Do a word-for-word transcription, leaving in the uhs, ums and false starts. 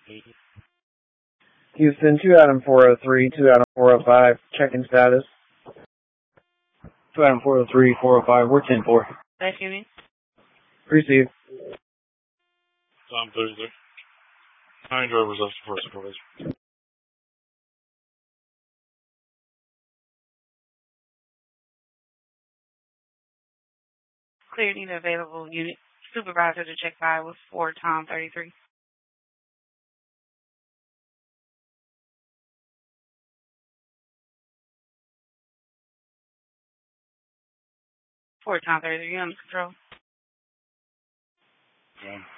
Houston, two Adam four oh three, two Adam four oh five, check-in status. two Adam four oh three, four oh five, we're ten four. That's you mean? Received. Tom thirty-three. Nine drivers left for supervisor. Clear need available unit supervisor to check five with four Tom thirty-three. four Tom thirty-three, you under control? Okay.